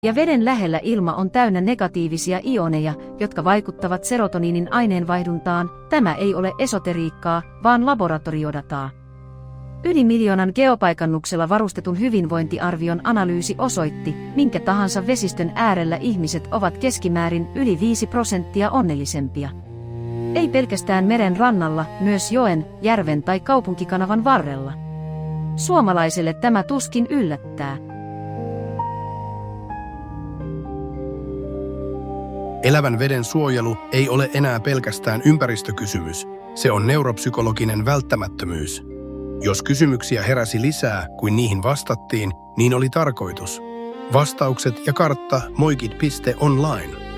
Ja veden lähellä ilma on täynnä negatiivisia ioneja, jotka vaikuttavat serotoniinin aineenvaihduntaan. Tämä ei ole esoteriikkaa, vaan laboratoriodataa. Yli 1 miljoonan geopaikannuksella varustetun hyvinvointiarvion analyysi osoitti, minkä tahansa vesistön äärellä ihmiset ovat keskimäärin yli 5% onnellisempia. Ei pelkästään meren rannalla, myös joen, järven tai kaupunkikanavan varrella. Suomalaiselle tämä tuskin yllättää. Elävän veden suojelu ei ole enää pelkästään ympäristökysymys, se on neuropsykologinen välttämättömyys. Jos kysymyksiä heräsi lisää kuin niihin vastattiin, niin oli tarkoitus. Vastaukset ja kartta moikit.online.